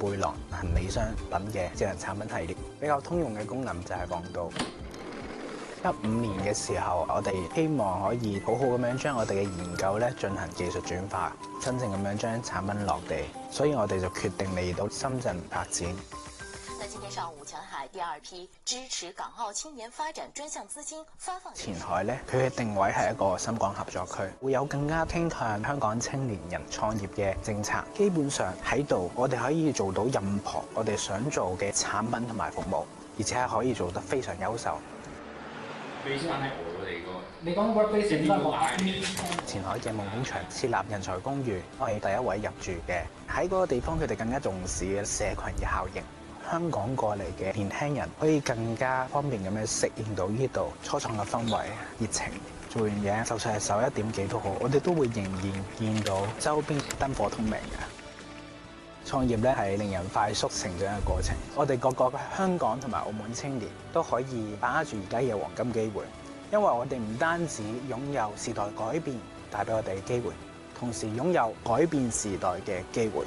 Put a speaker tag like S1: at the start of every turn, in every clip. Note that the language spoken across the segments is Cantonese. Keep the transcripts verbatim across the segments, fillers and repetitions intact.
S1: 背囊、行李箱等嘅智能產品系列。比較通用嘅功能就係防盜。一五年嘅時候，我哋希望可以好好咁樣將我哋嘅研究咧進行技術轉化，真正咁樣將產品落地，所以我哋就決定嚟到深圳發展。
S2: 那今天上午，前海第二批支持港澳青年發展專項資金發放。
S1: 前海咧，佢嘅定位係一個深港合作區，會有更加傾向香港青年人創業嘅政策。基本上喺度，我哋可以做到任何我哋想做嘅產品同埋服務，而且係可以做得非常優秀。
S3: 你先喺我哋個，
S4: 你講 workplace 點解？
S1: 前海嘅夢工場設立人才公寓，我係第一位入住嘅。喺嗰個地方，佢哋更加重視嘅社群嘅效應。香港過嚟嘅年輕人可以更加方便咁樣適應到呢度初創嘅氛圍、熱情。做完嘢，就算係十一點幾都好，我哋都會仍然見到周邊燈火通明嘅。創業咧係令人快速成長嘅過程。我哋個個香港同埋澳門青年都可以把握住而家嘅黃金機會，因為我哋唔單止擁有時代改變帶俾我哋嘅機會，同時擁有改變時代嘅機會。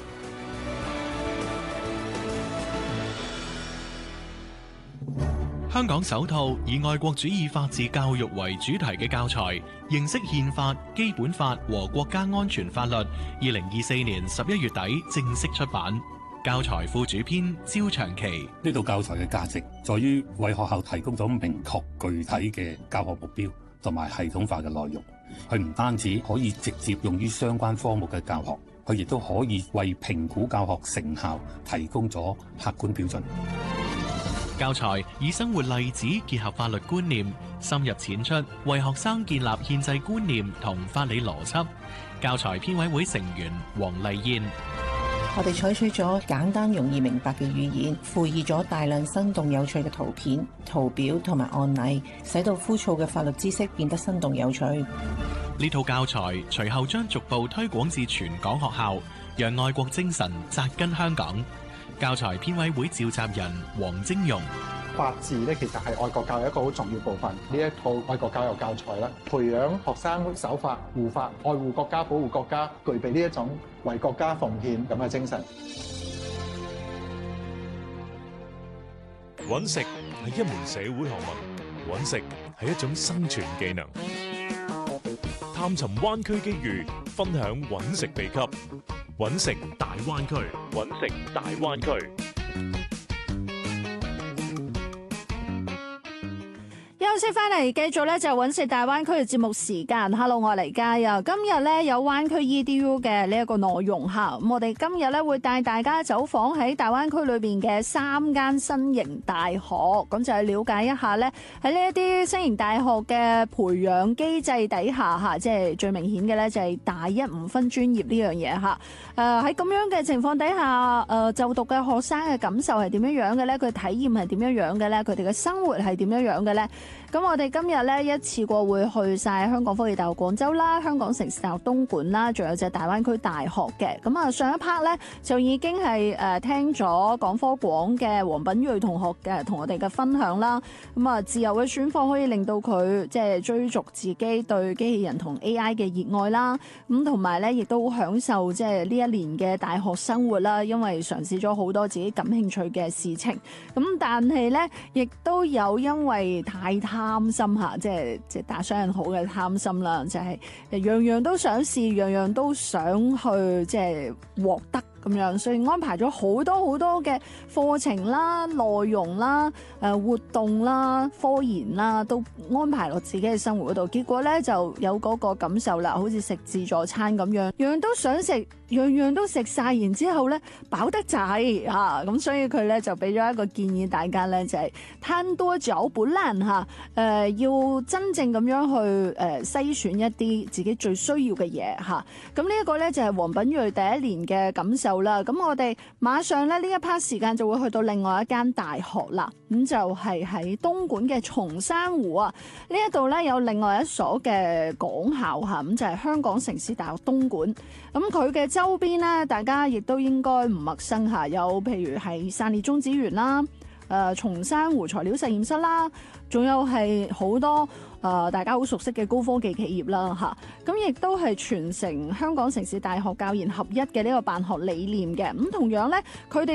S5: 香港首套以愛國主義法治教育為主題嘅教材《認識憲法、基本法和國家安全法律》，二零二四年十一月底正式出版。教材副主編焦長期：
S6: 呢套教材嘅價值在於為學校提供咗明確具體嘅教學目標同埋系統化嘅內容。佢唔單止可以直接用於相關科目嘅教學，佢亦都可以為評估教學成效提供咗客觀標準。
S5: 教材以生活例子結合法律觀念，深入淺出，為學生建立憲制觀念同法理邏輯。教材編委會成員黃麗燕：
S7: 我哋採取咗簡單容易明白嘅語言，附以咗大量生動有趣嘅圖片、圖表同埋案例，使到枯燥嘅法律知識變得生動有趣。
S5: 呢套教材隨後將逐步推廣至全港學校，讓愛國精神扎根香港。教材編委會召集人黃晶容：
S4: 法治咧，其實係愛國教育一個好重要部分。呢一套愛國教育教材咧，培養學生守法、護法、愛護國家、保護國家，具備呢一種為國家奉獻咁嘅精神。
S8: 揾食係一門社會學問，揾食係一種生存技能。探尋灣區機遇，分享揾食秘笈。揾食大灣區，揾食大灣區。
S9: 休息翻嚟，繼續咧就揾食大灣區嘅節目時間。Hello， 我係黎嘉啊。今日咧有灣區 E D U 嘅呢一個內容吓，咁我哋今日咧會帶大家走訪喺大灣區裏邊嘅三間新型大學，咁就係了解一下咧喺呢一啲新型大學嘅培養機制底下吓，即係最明顯嘅咧就係大一唔分專業呢樣嘢吓。誒喺咁樣嘅情況底下，誒、呃、就讀嘅學生嘅感受係點樣樣嘅咧？佢體驗係點樣樣嘅咧？佢哋嘅生活係點樣樣嘅咧？咁我哋今日咧一次過會去晒香港科技大學廣州啦、香港城市大學東莞啦，仲有隻大灣區大學嘅。咁啊上一 part 咧就已經係誒聽咗港科廣嘅黃品睿同學嘅同我哋嘅分享啦。咁啊自由嘅選課可以令到佢即係追逐自己對機器人同 A I 嘅熱愛啦。咁同埋咧亦都好享受即係呢一年嘅大學生活啦，因為嘗試咗好多自己感興趣嘅事情。咁但係咧亦都有因為太貪心嚇，即係即係打傷人好嘅貪心啦，就係、是、樣樣都想試，樣樣都想去即係獲得咁樣，所以安排咗好多好多嘅課程啦、內容啦、誒活動啦、科研啦，都安排落自己嘅生活嗰度。結果咧就有嗰個感受啦，好似食自助餐咁樣，樣樣都想食，樣樣都食晒，然之後咧飽得滯嚇，咁所以佢咧就俾咗一個建議大家咧，就係貪多嚼不爛嚇，誒要真正咁樣去誒篩選一啲自己最需要嘅嘢嚇。咁呢一個咧就係黃品睿第一年嘅感受啦。咁我哋馬上咧呢一 part 時間就會去到另外一間大學啦。咁就係喺東莞嘅松山湖啊，呢一度咧有另外一所嘅港校嚇，咁就係香港城市大學東莞。咁佢嘅周邊咧，大家亦都應該唔陌生嚇，有譬如係散裂中子園啦、誒、呃、松山湖材料實驗室啦，仲有係好多誒、呃、大家好熟悉嘅高科技企業啦嚇。咁亦都係傳承香港城市大學教研合一嘅呢個辦學理念嘅。咁同樣咧，佢哋